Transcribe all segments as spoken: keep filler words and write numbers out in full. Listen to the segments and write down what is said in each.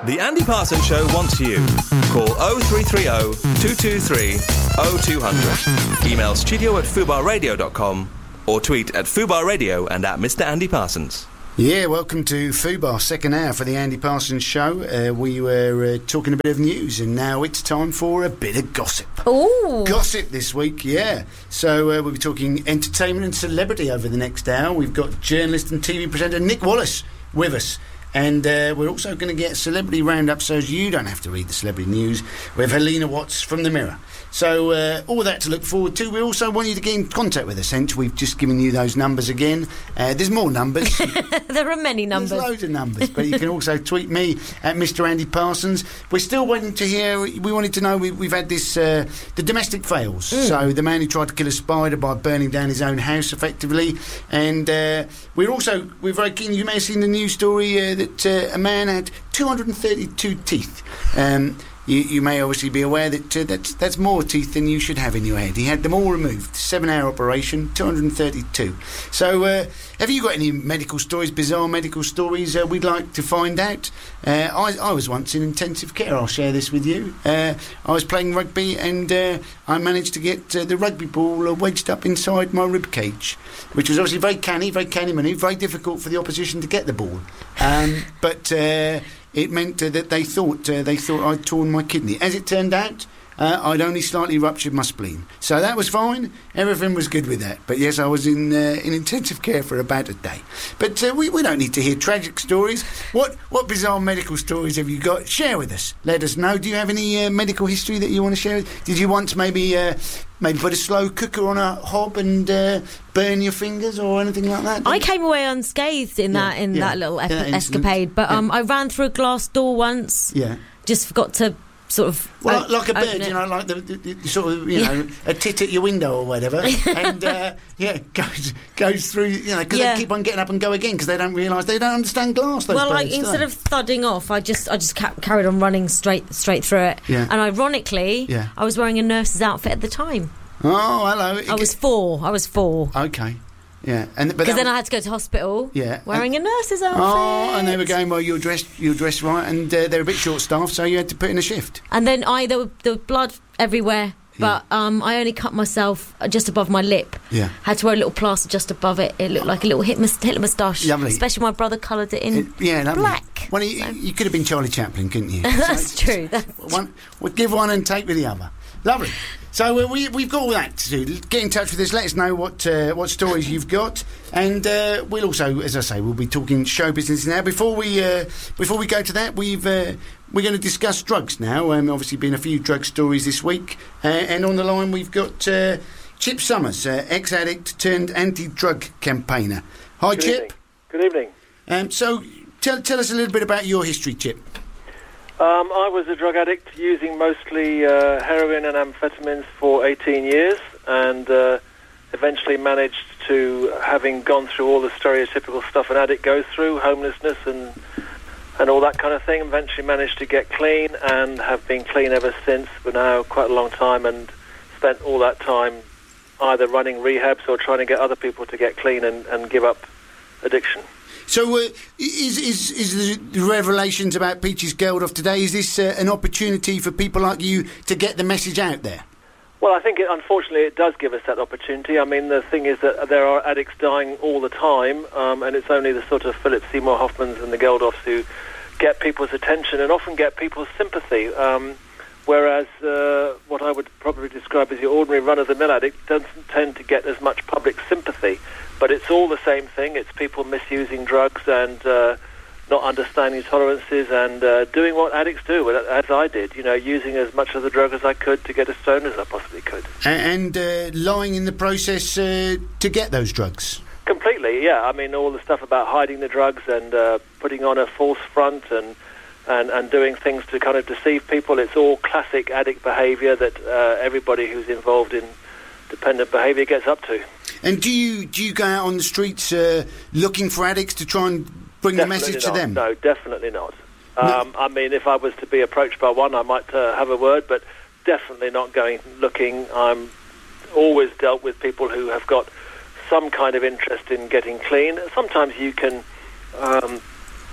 The Andy Parsons Show wants you. Call oh three three oh, two two three, oh two hundred. Email studio at fubar radio dot com or tweet at Fubar Radio and at Mister Andy Parsons. Yeah, welcome to Fubar, second hour for the Andy Parsons Show. Uh, we were uh, talking a bit of news, and now it's time for a bit of gossip. Ooh. Gossip this week, yeah. So uh, we'll be talking entertainment and celebrity over the next hour. We've got journalist and T V presenter Nick Wallace with us. And uh, we're also going to get a celebrity roundup so you don't have to read the celebrity news with Helena Watts from The Mirror. So uh, all that to look forward to. We also want you to get in contact with us, hence we've just given you those numbers again. Uh, there's more numbers. There are many numbers. There's loads of numbers, but you can also tweet me at Mister Andy Parsons. We're still waiting to hear. We wanted to know. We, we've had this uh, the domestic fails. Mm. So the man who tried to kill a spider by burning down his own house, effectively, and uh, we're also we're very keen. You may have seen the news story uh, that uh, a man had two hundred thirty-two teeth. Um, You, you may obviously be aware that uh, that's, that's more teeth than you should have in your head. He had them all removed. Seven-hour operation, two hundred thirty-two. So, uh, have you got any medical stories, bizarre medical stories uh, we'd like to find out? Uh, I, I was once in intensive care. I'll share this with you. Uh, I was playing rugby and uh, I managed to get uh, the rugby ball uh, wedged up inside my rib cage, which was obviously very canny, very canny manoeuvre, very difficult for the opposition to get the ball. Um, but... Uh, It meant uh, that they thought uh, they thought I'd torn my kidney. As it turned out, uh, I'd only slightly ruptured my spleen. So that was fine. Everything was good with that. But yes, I was in uh, in intensive care for about a day. But uh, we, we don't need to hear tragic stories. What what bizarre medical stories have you got? Share with us. Let us know. Do you have any uh, medical history that you want to share? Did you once maybe... Uh, Maybe put a slow cooker on a hob and uh, burn your fingers or anything like that? I came away unscathed in yeah, that in yeah, that little ep- that escapade. But um, yeah. I ran through a glass door once. Yeah. Just forgot to sort of... Well, op- like a bird, it. you know, like the, the, the sort of, you Yeah. know, a tit at your window or whatever. And, uh, yeah, goes goes through, you know, because Yeah. they keep on getting up and go again because they don't realise, they don't understand glass, those Well, birds, like do instead they? of thudding off, I just I just ca- carried on running straight straight through it. Yeah. And ironically, Yeah. I was wearing a nurse's outfit at the time. Oh, hello. I was four. I was four. Okay. Yeah. and but Because that then was- I had to go to hospital. Yeah. Wearing and, a nurse's outfit. Oh, and they were going, well, you're dressed, you're dressed right, and uh, they're a bit short-staffed, so you had to put in a shift. And then I there, were, there was blood everywhere. But Yeah. um, I only cut myself just above my lip. Yeah. Had to wear a little plaster just above it. It looked like a little Hitler, Hitler moustache. Lovely. Especially my brother coloured it in It- yeah, lovely. black. Well, you, you could have been Charlie Chaplin, couldn't you? That's So, true. That's One, we'll give one and take with the other. Lovely. So uh, we, we've got all that to do. Get in touch with us. Let us know what uh, what stories you've got, and uh, we'll also, as I say, we'll be talking show business now. Before we uh, before we go to that, we've uh, we're going to discuss drugs now. Um, obviously, been a few drug stories this week, uh, and on the line we've got uh, Chip Summers, uh, ex-addict turned anti-drug campaigner. Hi, Good Chip. evening. Good evening. Um, so tell tell us a little bit about your history, Chip. Um, I was a drug addict using mostly uh, heroin and amphetamines for eighteen years, and uh, eventually managed to, having gone through all the stereotypical stuff an addict goes through, homelessness and and all that kind of thing, eventually managed to get clean and have been clean ever since for now quite a long time, and spent all that time either running rehabs or trying to get other people to get clean and, and give up addiction. So, uh, is is is the revelations about Peaches Geldof today? Is this uh, an opportunity for people like you to get the message out there? Well, I think it, unfortunately it does give us that opportunity. I mean, the thing is that there are addicts dying all the time, um, and it's only the sort of Philip Seymour Hoffmans and the Geldofs who get people's attention and often get people's sympathy. Um, whereas uh, what I would probably describe as your ordinary run-of-the-mill addict doesn't tend to get as much public sympathy. But it's all the same thing. It's people misusing drugs and uh, not understanding tolerances and uh, doing what addicts do, as I did, you know, using as much of the drug as I could to get as stoned as I possibly could. And uh, lying in the process uh, to get those drugs? Completely, yeah. I mean, all the stuff about hiding the drugs and uh, putting on a false front and, and, and doing things to kind of deceive people. It's all classic addict behaviour that uh, everybody who's involved in dependent behaviour gets up to. And do you do you go out on the streets uh, looking for addicts to try and bring Definitely the message not. to them? No, definitely not. Um, I mean, if I was to be approached by one, I might uh, have a word, but definitely not going looking. I'm always dealt with people who have got some kind of interest in getting clean. Sometimes you can um,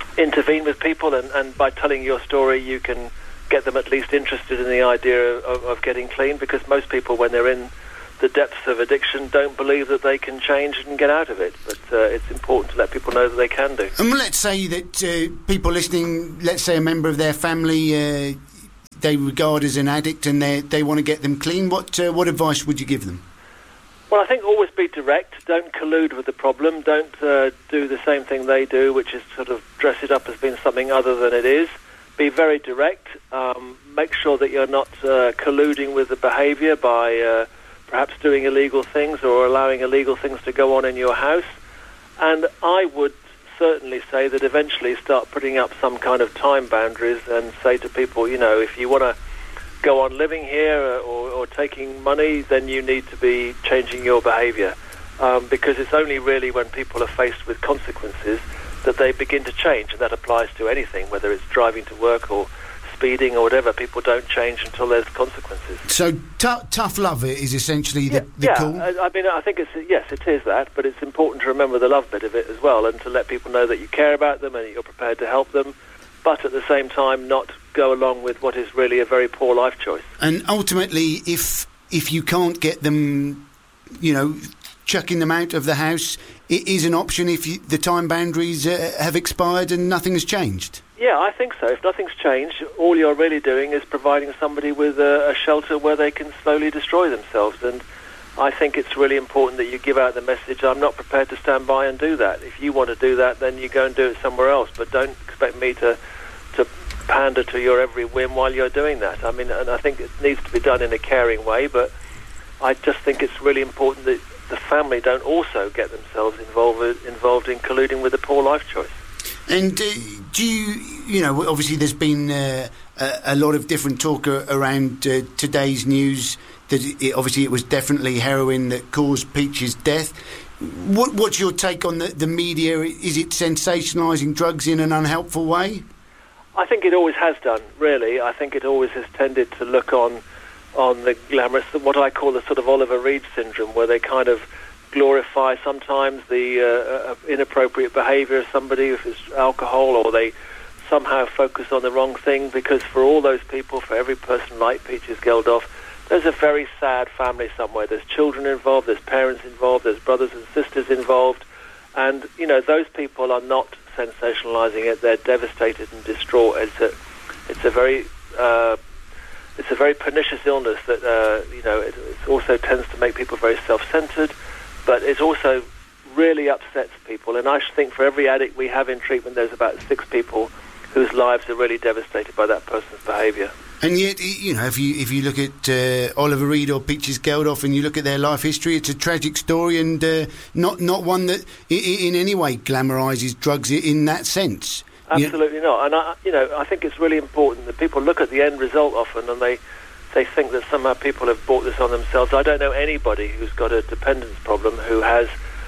intervene with people, and, and by telling your story you can get them at least interested in the idea of, of getting clean, because most people, when they're in the depths of addiction, don't believe that they can change and get out of it. But uh, it's important to let people know that they can do. And let's say that uh, people listening, let's say a member of their family, uh, they regard as an addict and they they want to get them clean. What uh, what advice would you give them? Well, I think always be direct. Don't collude with the problem. Don't uh, do the same thing they do, which is sort of dress it up as being something other than it is. Be very direct. Um, make sure that you're not uh, colluding with the behaviour by uh, perhaps doing illegal things or allowing illegal things to go on in your house. And I would certainly say that eventually start putting up some kind of time boundaries and say to people, you know, if you want to go on living here or, or taking money, then you need to be changing your behaviour. Um, because it's only really when people are faced with consequences that they begin to change, and that applies to anything, whether it's driving to work or speeding or whatever. People don't change until there's consequences. So t- tough love is essentially the, yeah, the yeah. call? I, I mean, I think it's, yes, it is that, but it's important to remember the love bit of it as well, and to let people know that you care about them and that you're prepared to help them, but at the same time not go along with what is really a very poor life choice. And ultimately, if if you can't get them, you know, chucking them out of the house, it is an option if you, the time boundaries uh, have expired and nothing has changed. Yeah, I think so. If nothing's changed, all you're really doing is providing somebody with a, a shelter where they can slowly destroy themselves. And I think it's really important that you give out the message, I'm not prepared to stand by and do that. If you want to do that, then you go and do it somewhere else. But don't expect me to, to pander to your every whim while you're doing that. I mean, and I think it needs to be done in a caring way, but I just think it's really important that the family don't also get themselves involved involved in colluding with a poor life choice. And uh, do you, you know, obviously there's been uh, a, a lot of different talk uh, around uh, today's news that it, obviously it was definitely heroin that caused Peach's death. What, what's your take on the, the media? Is it sensationalising drugs in an unhelpful way? I think it always has done, really. I think it always has tended to look on on the glamorous, what I call the sort of Oliver Reed syndrome, where they kind of glorify sometimes the uh, uh, inappropriate behaviour of somebody, if it's alcohol, or they somehow focus on the wrong thing, because for all those people, for every person like Peaches Geldof, there's a very sad family somewhere. There's children involved, there's parents involved, there's brothers and sisters involved, and, you know, those people are not sensationalising it. They're devastated and distraught. It's a, it's a very... Uh, It's a very pernicious illness that, uh, you know, it, it also tends to make people very self-centred, but it also really upsets people. And I think for every addict we have in treatment, there's about six people whose lives are really devastated by that person's behaviour. And yet, you know, if you if you look at uh, Oliver Reed or Peaches Geldof and you look at their life history, it's a tragic story, and uh, not not one that I- in any way glamorises drugs in that sense. Absolutely yeah. not. And, I, you know, I think it's really important that people look at the end result often and they, they think that somehow people have brought this on themselves. I don't know anybody who's got a dependence problem who has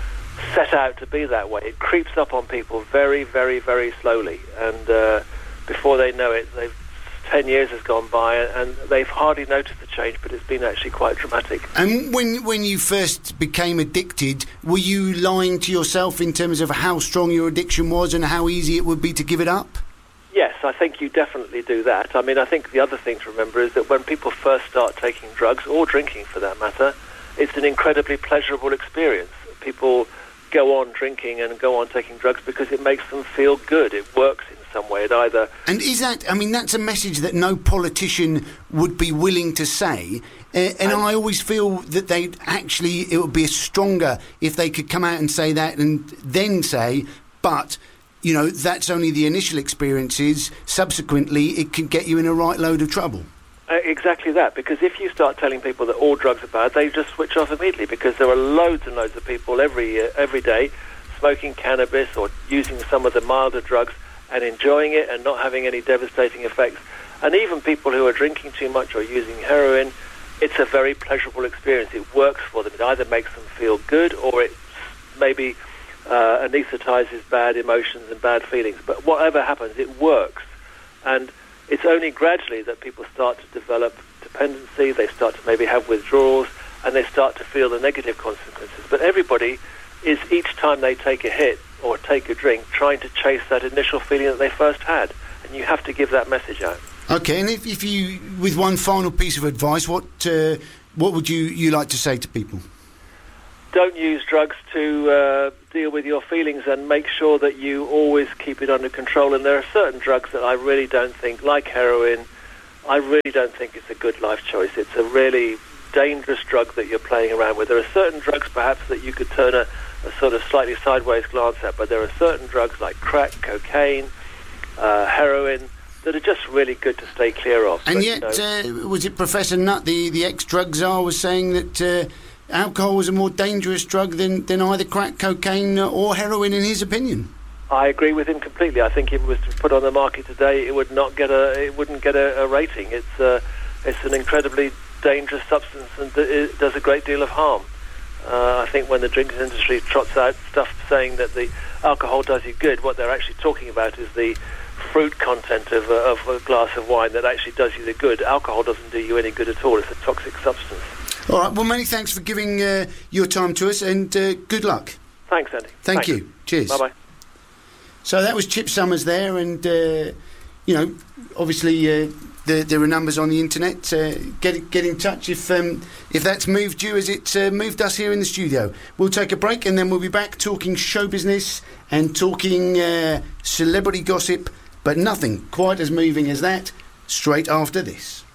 set out to be that way. It creeps up on people very, very, very slowly. And uh, before they know it, they've ten years has gone by and they've hardly noticed the change, but it's been actually quite dramatic. And when when you first became addicted, were you lying to yourself in terms of how strong your addiction was and how easy it would be to give it up? Yes, I think you definitely do that. I mean, I think the other thing to remember is that when people first start taking drugs, or drinking for that matter, it's an incredibly pleasurable experience. People go on drinking and go on taking drugs because it makes them feel good. It works in some way. It either... And is that, I mean, that's a message that no politician would be willing to say. Uh, and, and I always feel that they actually, it would be stronger if they could come out and say that and then say, but, you know, that's only the initial experiences. Subsequently, it can get you in a right load of trouble. Uh, exactly that, because if you start telling people that all drugs are bad, they just switch off immediately, because there are loads and loads of people every uh, every day smoking cannabis or using some of the milder drugs and enjoying it and not having any devastating effects. And even people who are drinking too much or using heroin, it's a very pleasurable experience. It works for them. It either makes them feel good or it maybe uh, anaesthetizes bad emotions and bad feelings. But whatever happens, it works. And it's only gradually that people start to develop dependency, they start to maybe have withdrawals, and they start to feel the negative consequences. But everybody is, each time they take a hit, or take a drink trying to chase that initial feeling that they first had. And you have to give that message out. Okay, and if, if you, with one final piece of advice, what uh, what would you, you like to say to people? Don't use drugs to uh, deal with your feelings, and make sure that you always keep it under control. And there are certain drugs that I really don't think, like heroin, I really don't think it's a good life choice. It's a really dangerous drug that you're playing around with. There are certain drugs perhaps that you could turn a, a sort of slightly sideways glance at, but there are certain drugs like crack, cocaine, uh, heroin, that are just really good to stay clear of. And but, yet, you know, uh, was it Professor Nutt, the, the ex-drug czar, was saying that uh, alcohol was a more dangerous drug than, than either crack, cocaine or heroin, in his opinion? I agree with him completely. I think if it was to put on the market today, it would not get a, it wouldn't get a, a rating. It's uh, it's an incredibly dangerous substance, and it does a great deal of harm. Uh, I think when the drinks industry trots out stuff saying that the alcohol does you good, what they're actually talking about is the fruit content of a, of a glass of wine that actually does you the good. Alcohol doesn't do you any good at all. It's a toxic substance. All right, well, many thanks for giving uh, your time to us, and uh, good luck. Thanks, Andy. Thank Thanks. you. Cheers. Bye-bye. So that was Chip Summers there, and, uh, you know, obviously uh, there, there are numbers on the internet. Uh, get get in touch if um, if that's moved you as it's uh, moved us here in the studio. We'll take a break, and then we'll be back talking show business and talking uh, celebrity gossip, but nothing quite as moving as that straight after this.